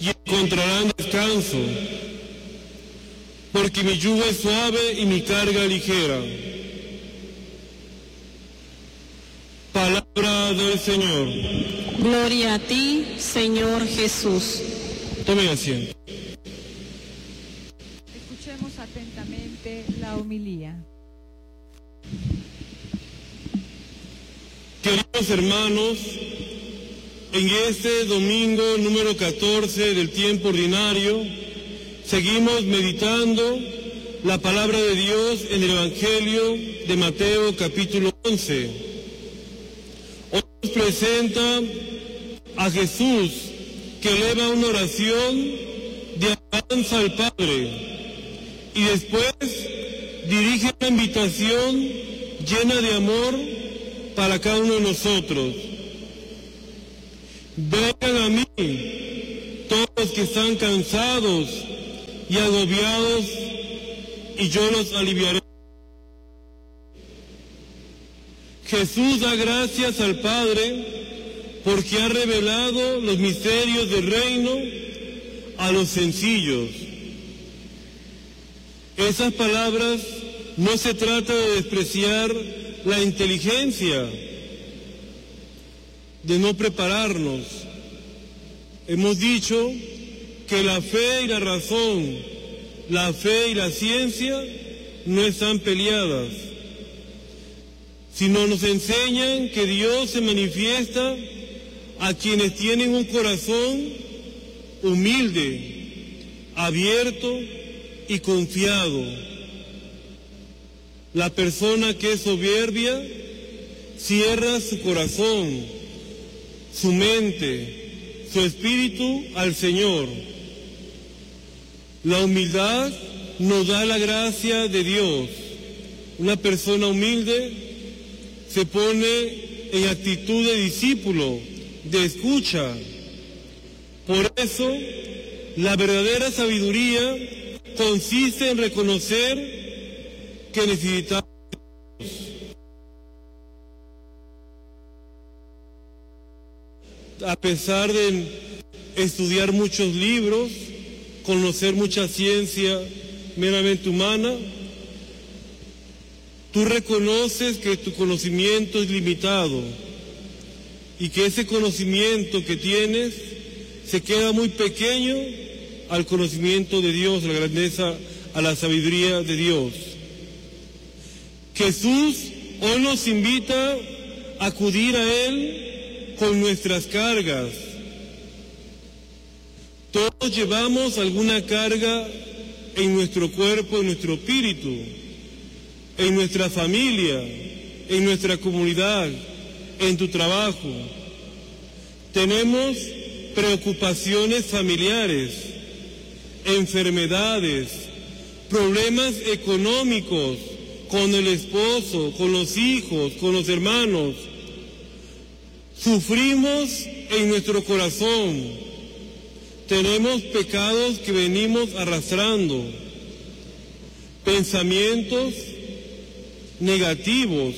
y encontrarán descanso, porque mi yugo es suave y mi carga ligera. Palabra del Señor. Gloria a ti, Señor Jesús. Tomen asiento. Escuchemos atentamente la homilía. Queridos hermanos, en este domingo número 14 del tiempo ordinario, seguimos meditando la palabra de Dios en el Evangelio de Mateo capítulo 11. Hoy nos presenta a Jesús que eleva una oración de alabanza al Padre y después dirige una invitación llena de amor para cada uno de nosotros. Vengan a mí todos los que están cansados y agobiados, y yo los aliviaré. Jesús da gracias al Padre porque ha revelado los misterios del reino a los sencillos. Esas palabras no se trata de despreciar la inteligencia, de no prepararnos. Hemos dicho que la fe y la razón, la fe y la ciencia no están peleadas, sino nos enseñan que Dios se manifiesta a quienes tienen un corazón humilde, abierto y confiado. La persona que es soberbia cierra su corazón, su mente, su espíritu al Señor. La humildad nos da la gracia de Dios. Una persona humilde se pone en actitud de discípulo, de escucha. Por eso, la verdadera sabiduría consiste en reconocer que necesitamos a Dios. A pesar de estudiar muchos libros, conocer mucha ciencia meramente humana, tú reconoces que tu conocimiento es limitado y que ese conocimiento que tienes se queda muy pequeño al conocimiento de Dios, a la grandeza, a la sabiduría de Dios. Jesús hoy nos invita a acudir a Él con nuestras cargas. Todos llevamos alguna carga en nuestro cuerpo, en nuestro espíritu, en nuestra familia, en nuestra comunidad, en tu trabajo. Tenemos preocupaciones familiares, enfermedades, problemas económicos con el esposo, con los hijos, con los hermanos. Sufrimos en nuestro corazón. Tenemos pecados que venimos arrastrando, pensamientos negativos.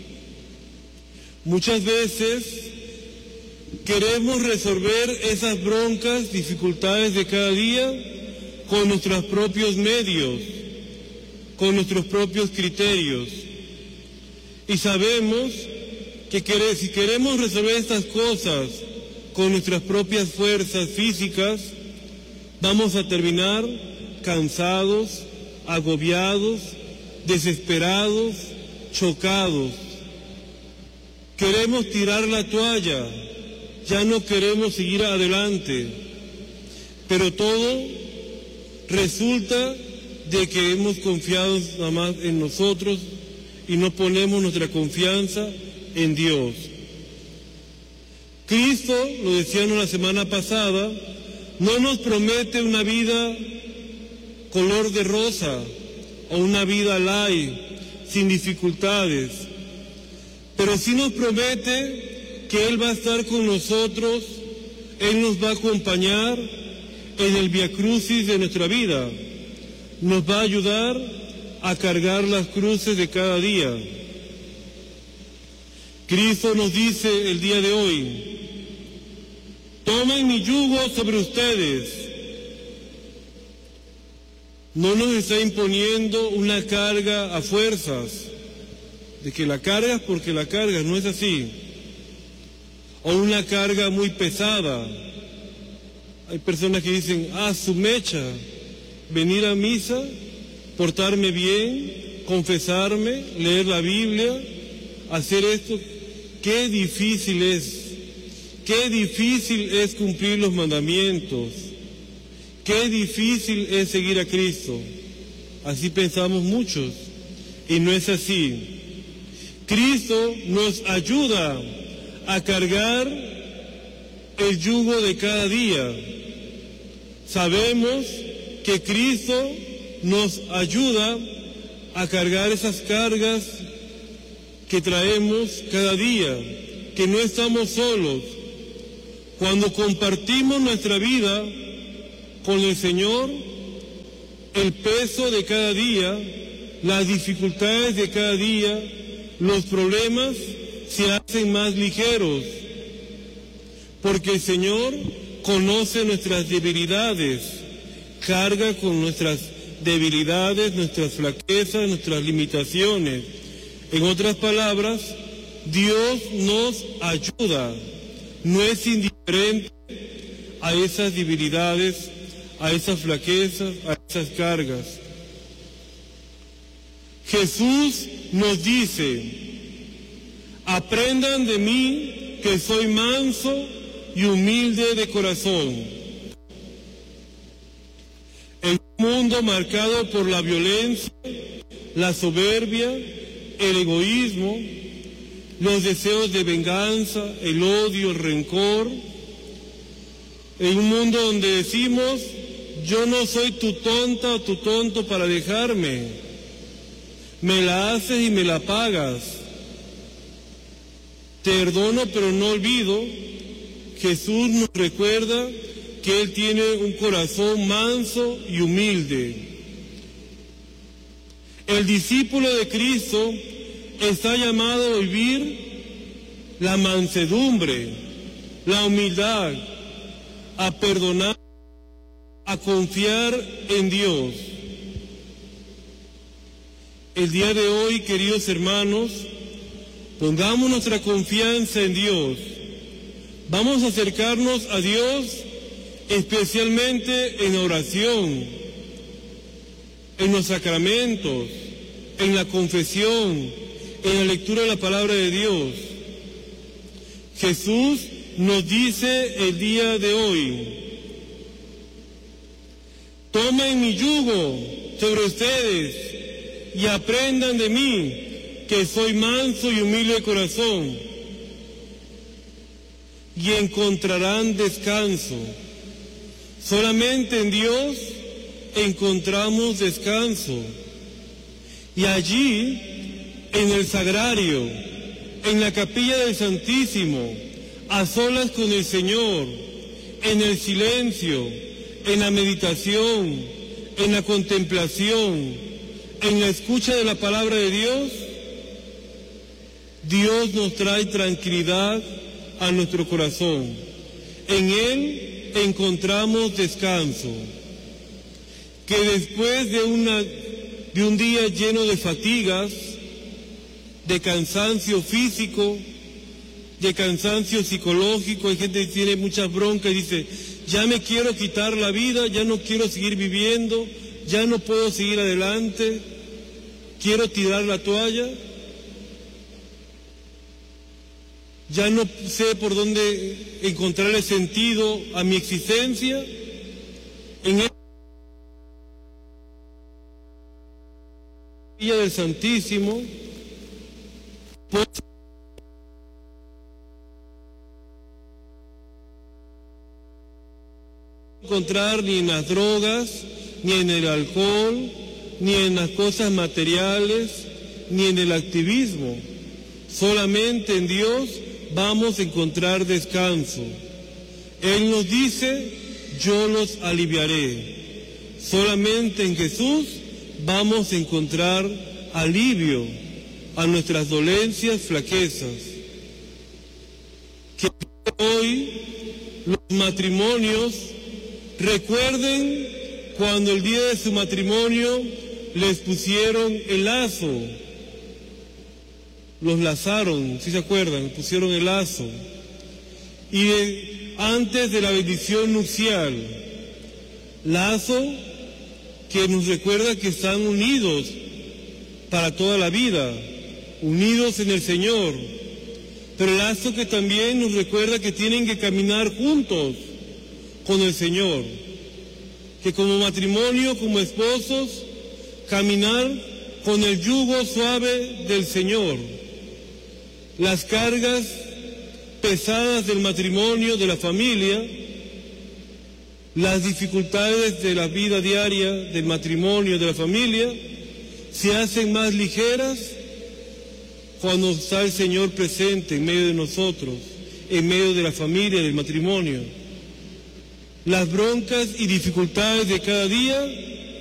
Muchas veces queremos resolver esas broncas, dificultades de cada día con nuestros propios medios, con nuestros propios criterios. Y sabemos que si queremos resolver estas cosas con nuestras propias fuerzas físicas, vamos a terminar cansados, agobiados, desesperados, chocados. Queremos tirar la toalla, ya no queremos seguir adelante, pero todo resulta de que hemos confiado nada más en nosotros y no ponemos nuestra confianza en Dios. Cristo, lo decíamos la semana pasada, no nos promete una vida color de rosa o una vida light, sin dificultades, pero sí nos promete que Él va a estar con nosotros, Él nos va a acompañar en el viacrucis de nuestra vida, nos va a ayudar a cargar las cruces de cada día. Cristo nos dice el día de hoy: Tomen mi yugo sobre ustedes. No nos está imponiendo una carga a fuerzas, de que la cargas porque la cargas, no es así. O una carga muy pesada. Hay personas que dicen, su mecha, venir a misa, portarme bien, confesarme, leer la Biblia, hacer esto. Qué difícil es cumplir los mandamientos, qué difícil es seguir a Cristo. Así pensamos muchos, y no es así. Cristo nos ayuda a cargar el yugo de cada día. Sabemos que Cristo nos ayuda a cargar esas cargas que traemos cada día, que no estamos solos. Cuando compartimos nuestra vida con el Señor, el peso de cada día, las dificultades de cada día, los problemas se hacen más ligeros, porque el Señor conoce nuestras debilidades, carga con nuestras debilidades, nuestras flaquezas, nuestras limitaciones. En otras palabras, Dios nos ayuda, no es indiferente a esas debilidades, a esas flaquezas, a esas cargas. Jesús nos dice, aprendan de mí que soy manso y humilde de corazón. En un mundo marcado por la violencia, la soberbia, el egoísmo, los deseos de venganza, el odio, el rencor, en un mundo donde decimos, yo no soy tu tonta o tu tonto para dejarme, me la haces y me la pagas, te perdono pero no olvido. Jesús nos recuerda que Él tiene un corazón manso y humilde. El discípulo de Cristo está llamado a vivir la mansedumbre, la humildad, a perdonar, a confiar en Dios. El día de hoy, queridos hermanos, pongamos nuestra confianza en Dios. Vamos a acercarnos a Dios especialmente en oración, en los sacramentos, en la confesión, en la lectura de la palabra de Dios. Jesús nos dice el día de hoy, tomen mi yugo sobre ustedes y aprendan de mí, que soy manso y humilde de corazón, y encontrarán descanso. Solamente en Dios encontramos descanso. Y allí, en el sagrario, en la capilla del Santísimo, a solas con el Señor, en el silencio, en la meditación, en la contemplación, en la escucha de la palabra de Dios, Dios nos trae tranquilidad a nuestro corazón. En Él encontramos descanso. Que después de un día lleno de fatigas, de cansancio físico, de cansancio psicológico, hay gente que tiene muchas broncas y dice, ya me quiero quitar la vida, ya no quiero seguir viviendo, ya no puedo seguir adelante, quiero tirar la toalla, ya no sé por dónde encontrarle sentido a mi existencia. En el día del Santísimo, puedo encontrar ni en las drogas, ni en el alcohol, ni en las cosas materiales, ni en el activismo. Solamente en Dios vamos a encontrar descanso. Él nos dice, yo los aliviaré. Solamente en Jesús vamos a encontrar alivio a nuestras dolencias, flaquezas. Que hoy los matrimonios recuerden cuando el día de su matrimonio les pusieron el lazo, los lazaron, si se acuerdan, pusieron el lazo. Y antes de la bendición nupcial, lazo que nos recuerda que están unidos para toda la vida, unidos en el Señor, pero lazo que también nos recuerda que tienen que caminar juntos con el Señor, que como matrimonio, como esposos, caminar con el yugo suave del Señor. Las cargas pesadas del matrimonio, de la familia, las dificultades de la vida diaria, del matrimonio, de la familia, se hacen más ligeras cuando está el Señor presente en medio de nosotros, en medio de la familia, del matrimonio. Las broncas y dificultades de cada día